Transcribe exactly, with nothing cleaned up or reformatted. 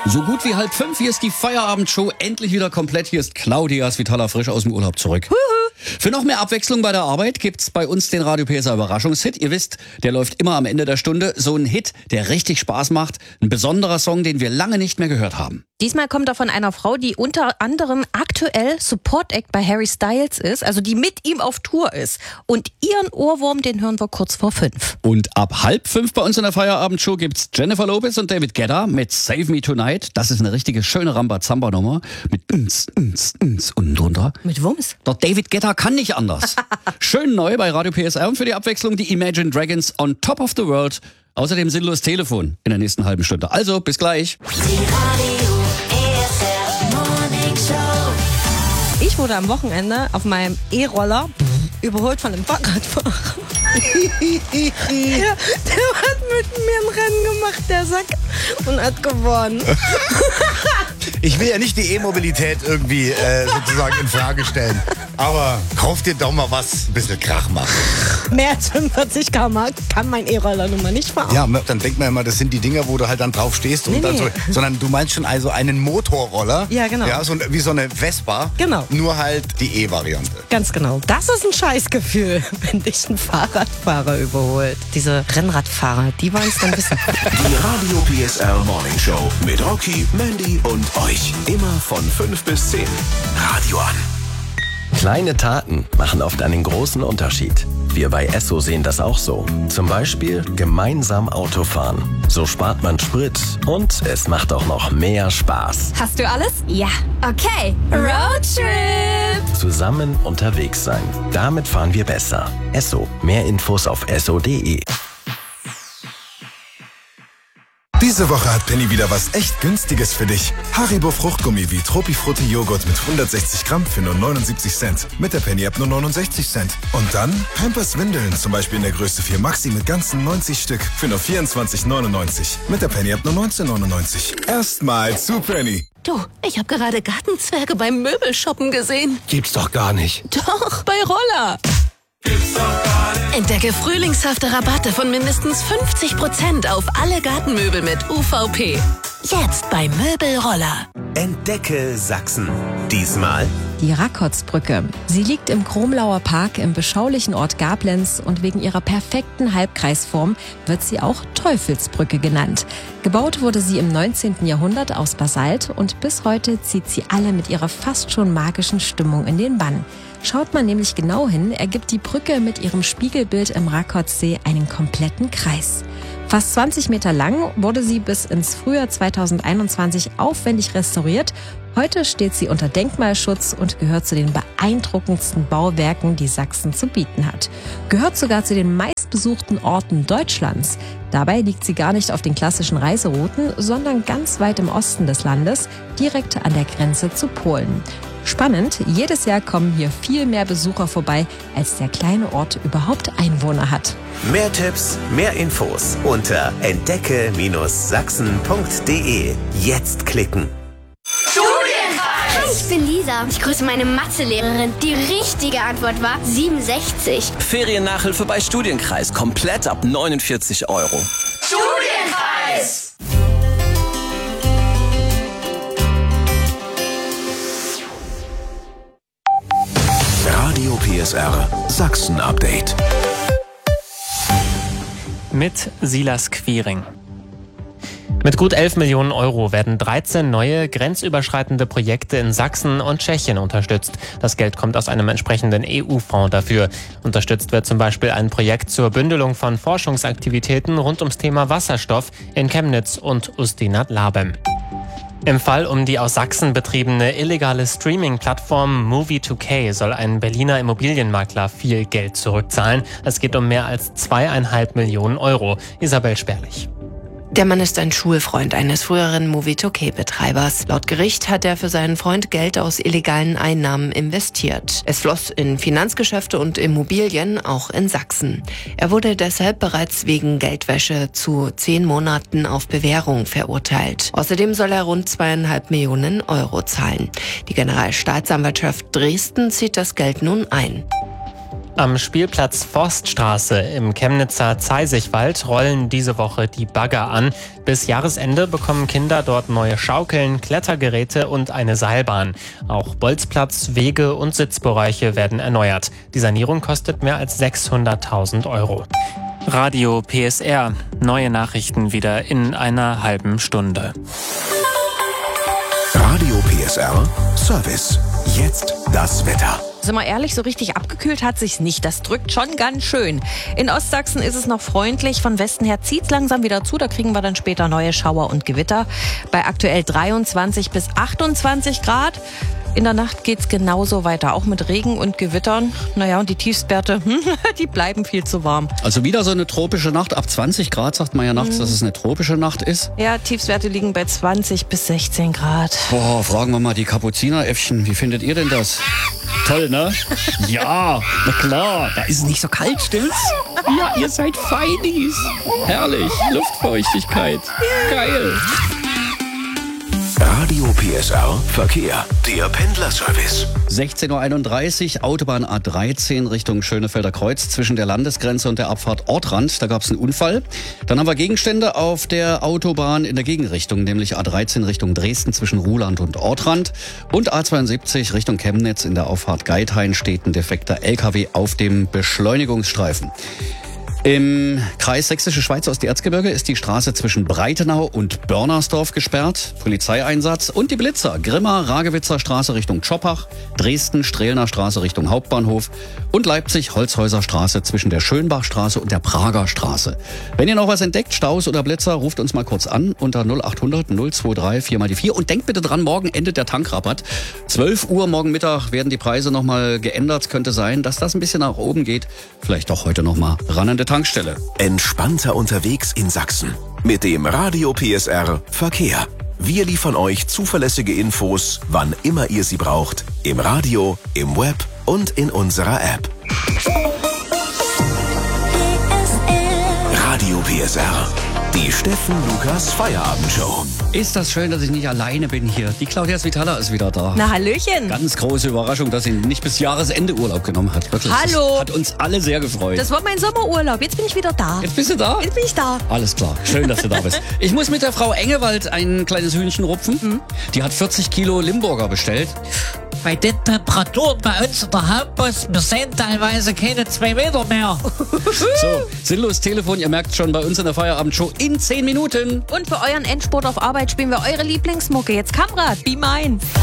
So gut wie halb fünf, hier ist die Feierabendshow endlich wieder komplett. Hier ist Claudia Svitala frisch aus dem Urlaub zurück. Huhu. Für noch mehr Abwechslung bei der Arbeit gibt's bei uns den Radio P S A Überraschungshit. Ihr wisst, der läuft immer am Ende der Stunde. So ein Hit, der richtig Spaß macht. Ein besonderer Song, den wir lange nicht mehr gehört haben. Diesmal kommt er von einer Frau, die unter anderem aktuell Support Act bei Harry Styles ist, also die mit ihm auf Tour ist. Und ihren Ohrwurm, den hören wir kurz vor fünf. Und ab halb fünf bei uns in der Feierabendshow gibt's Jennifer Lopez und David Guetta mit Save Me Tonight. Das ist eine richtige schöne Rambazamba-Nummer mit ins, ins, ins unten drunter. Mit Wumms. Der David Guetta kann nicht anders. Schön neu bei Radio P S R und für die Abwechslung die Imagine Dragons on Top of the World. Außerdem sinnlos Telefon in der nächsten halben Stunde. Also, bis gleich. Ich wurde am Wochenende auf meinem E-Roller überholt von einem Fahrradfahrer. der, der hat mit mir ein Rennen gemacht, der Sack, und hat gewonnen. Ich will ja nicht die E-Mobilität irgendwie äh, sozusagen in Frage stellen. Aber kauf dir doch mal was, ein bisschen Krach macht. Mehr als fünfundvierzig Kilometer pro Stunde kann mein E-Roller nun mal nicht fahren. Ja, dann denkt man immer, das sind die Dinger, wo du halt dann drauf stehst. Und nee, dann nee. So, sondern du meinst schon also einen Motorroller. Ja, genau. Ja, so wie so eine Vespa. Genau. Nur halt die E-Variante. Ganz genau. Das ist ein Scheißgefühl, wenn dich ein Fahrradfahrer überholt. Diese Rennradfahrer, die wollen es dann wissen. Die Radio P S R Morning Show mit Rocky, Mandy und euch. Immer von fünf bis zehn. Radio an. Kleine Taten machen oft einen großen Unterschied. Wir bei Esso sehen das auch so. Zum Beispiel gemeinsam Auto fahren. So spart man Sprit und es macht auch noch mehr Spaß. Hast du alles? Ja. Okay. Roadtrip! Zusammen unterwegs sein. Damit fahren wir besser. Esso. Mehr Infos auf esso punkt de. Diese Woche hat Penny wieder was echt Günstiges für dich. Haribo Fruchtgummi wie Tropifrutti Joghurt mit hundertsechzig Gramm für nur neunundsiebzig Cent. Mit der Penny-App nur neunundsechzig Cent. Und dann Pampers Windeln, zum Beispiel in der Größe vier Maxi mit ganzen neunzig Stück für nur vierundzwanzig neunundneunzig. Mit der Penny-App nur neunzehn neunundneunzig. Erstmal zu Penny. Du, ich habe gerade Gartenzwerge beim Möbelshoppen gesehen. Gibt's doch gar nicht. Doch, bei Roller. Gibt's doch gar nicht. Entdecke frühlingshafte Rabatte von mindestens fünfzig Prozent auf alle Gartenmöbel mit U V P. Jetzt bei Möbelroller. Entdecke Sachsen. Diesmal Die Rakotsbrücke. Sie liegt im Kromlauer Park im beschaulichen Ort Gablenz und wegen ihrer perfekten Halbkreisform wird sie auch Teufelsbrücke genannt. Gebaut wurde sie im neunzehnten Jahrhundert aus Basalt und bis heute zieht sie alle mit ihrer fast schon magischen Stimmung in den Bann. Schaut man nämlich genau hin, ergibt die Brücke mit ihrem Spiegelbild im Rakotsee einen kompletten Kreis. Fast zwanzig Meter lang wurde sie bis ins Frühjahr zweitausendeinundzwanzig aufwendig restauriert. Heute steht sie unter Denkmalschutz und gehört zu den beeindruckendsten Bauwerken, die Sachsen zu bieten hat. Gehört sogar zu den meistbesuchten Orten Deutschlands. Dabei liegt sie gar nicht auf den klassischen Reiserouten, sondern ganz weit im Osten des Landes, direkt an der Grenze zu Polen. Spannend, jedes Jahr kommen hier viel mehr Besucher vorbei, als der kleine Ort überhaupt Einwohner hat. mehr Tipps, mehr Infos unter entdecke Sachsen punkt de. Jetzt klicken. Hi, ich bin Lisa. Ich grüße meine Mathelehrerin. Die richtige Antwort war siebenundsechzig. Feriennachhilfe bei Studienkreis. Komplett ab neunundvierzig Euro. Studienkreis! Radio P S R Sachsen Update. Mit Silas Quiring. Mit gut elf Millionen Euro werden dreizehn neue grenzüberschreitende Projekte in Sachsen und Tschechien unterstützt. Das Geld kommt aus einem entsprechenden E U-Fonds dafür. Unterstützt wird zum Beispiel ein Projekt zur Bündelung von Forschungsaktivitäten rund ums Thema Wasserstoff in Chemnitz und Ustinat-Labem. Im Fall um die aus Sachsen betriebene illegale Streaming-Plattform Movie two K soll ein Berliner Immobilienmakler viel Geld zurückzahlen. Es geht um mehr als zweieinhalb Millionen Euro. Isabel Sperlich. Der Mann ist ein Schulfreund eines früheren Movie two K-Betreibers. Laut Gericht hat er für seinen Freund Geld aus illegalen Einnahmen investiert. Es floss in Finanzgeschäfte und Immobilien, auch in Sachsen. Er wurde deshalb bereits wegen Geldwäsche zu zehn Monaten auf Bewährung verurteilt. Außerdem soll er rund zweieinhalb Millionen Euro zahlen. Die Generalstaatsanwaltschaft Dresden zieht das Geld nun ein. Am Spielplatz Forststraße im Chemnitzer Zeisigwald rollen diese Woche die Bagger an. Bis Jahresende bekommen Kinder dort neue Schaukeln, Klettergeräte und eine Seilbahn. Auch Bolzplatz, Wege und Sitzbereiche werden erneuert. Die Sanierung kostet mehr als sechshunderttausend Euro. Radio P S R. Neue Nachrichten wieder in einer halben Stunde. Radio P S R Service. Jetzt das Wetter. Sind wir ehrlich, so richtig abgekühlt hat sich's nicht. Das drückt schon ganz schön. In Ostsachsen ist es noch freundlich. Von Westen her zieht's langsam wieder zu. Da kriegen wir dann später neue Schauer und Gewitter. Bei aktuell dreiundzwanzig bis achtundzwanzig Grad. In der Nacht geht's genauso weiter, auch mit Regen und Gewittern. Naja, und die Tiefstwerte, die bleiben viel zu warm. Also wieder so eine tropische Nacht. Ab zwanzig Grad sagt man ja nachts, mhm. dass es eine tropische Nacht ist. Ja, Tiefstwerte liegen bei zwanzig bis sechzehn Grad. Boah, fragen wir mal die Kapuzineräffchen. Wie findet ihr denn das? Toll, ne? Ja, na klar. Da ist es nicht so kalt, stimmt's? Ja, ihr seid Feinis. Herrlich. Luftfeuchtigkeit. Geil. Radio P S R Verkehr. Der Pendlerservice. sechzehn Uhr einunddreißig, Autobahn A dreizehn Richtung Schönefelder Kreuz zwischen der Landesgrenze und der Abfahrt Ortrand. Da gab es einen Unfall. Dann haben wir Gegenstände auf der Autobahn in der Gegenrichtung, nämlich A dreizehn Richtung Dresden zwischen Ruhland und Ortrand. Und A zweiundsiebzig Richtung Chemnitz in der Auffahrt Geithain steht ein defekter L K W auf dem Beschleunigungsstreifen. Im Kreis Sächsische Schweiz aus dem Erzgebirge ist die Straße zwischen Breitenau und Börnersdorf gesperrt. Polizeieinsatz und die Blitzer. Grimma, Ragewitzer Straße Richtung Schoppach, Dresden, Strehlner Straße Richtung Hauptbahnhof und Leipzig, Holzhäuser Straße zwischen der Schönbachstraße und der Prager Straße. Wenn ihr noch was entdeckt, Staus oder Blitzer, ruft uns mal kurz an unter null achthundert null zweiundzwanzig vier mal die vier. Und denkt bitte dran, morgen endet der Tankrabatt. zwölf Uhr morgen Mittag werden die Preise nochmal geändert. Es könnte sein, dass das ein bisschen nach oben geht. Vielleicht doch heute nochmal ran an der Tankstelle. Entspannter unterwegs in Sachsen. Mit dem Radio P S R Verkehr. Wir liefern euch zuverlässige Infos, wann immer ihr sie braucht. Im Radio, im Web und in unserer App. Radio P S R. Die Steffen Lukas Feierabendshow. Ist das schön, dass ich nicht alleine bin hier. Die Claudia Svitala ist wieder da. Na, Hallöchen. Ganz große Überraschung, dass sie nicht bis Jahresende Urlaub genommen hat. Wirklich. Hallo. Das hat uns alle sehr gefreut. Das war mein Sommerurlaub. Jetzt bin ich wieder da. Jetzt bist du da? Jetzt bin ich da. Alles klar. Schön, dass du da bist. Ich muss mit der Frau Engewald ein kleines Hühnchen rupfen. Mhm. Die hat vierzig Kilo Limburger bestellt. Bei den Temperaturen bei uns in der Hauptbus, wir sehen teilweise keine zwei Meter mehr. So, sinnlos Telefon, ihr merkt schon, bei uns in der Feierabendshow in zehn Minuten. Und für euren Endspurt auf Arbeit spielen wir eure Lieblingsmucke. Jetzt Kamerad, Be Mine.